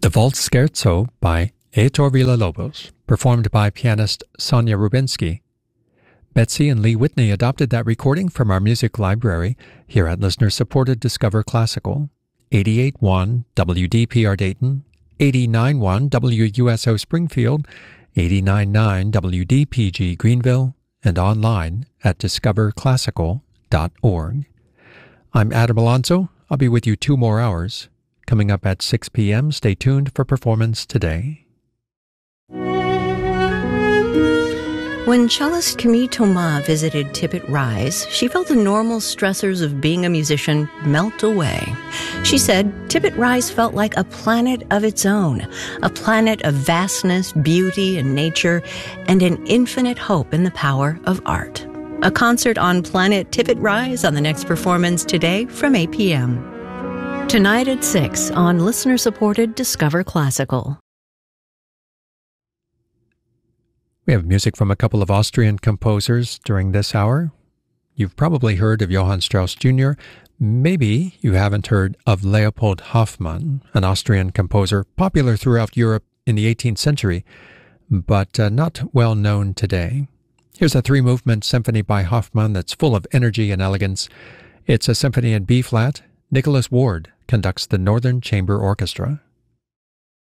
The Waltz Scherzo by Heitor Villa-Lobos, performed by pianist Sonia Rubinsky. Betsy and Lee Whitney adopted that recording from our music library here at listener-supported Discover Classical, 88.1 WDPR Dayton, 89.1 WUSO Springfield, 89.9 WDPG Greenville, and online at discoverclassical.org. I'm Adam Alonso. I'll be with you 2 more hours. Coming up at 6 p.m., stay tuned for Performance Today. When cellist Camille Thomas visited Tippett Rise, she felt the normal stressors of being a musician melt away. She said Tippett Rise felt like a planet of its own, a planet of vastness, beauty, and nature, and an infinite hope in the power of art. A concert on Planet Tippett Rise on the next Performance Today from 8 p.m. Tonight at 6 on listener-supported Discover Classical. We have music from a couple of Austrian composers during this hour. You've probably heard of Johann Strauss Jr. Maybe you haven't heard of Leopold Hoffmann, an Austrian composer popular throughout Europe in the 18th century, but not well known today. Here's a 3-movement symphony by Hoffmann that's full of energy and elegance. It's a symphony in B-flat. Nicholas Ward conducts the Northern Chamber Orchestra.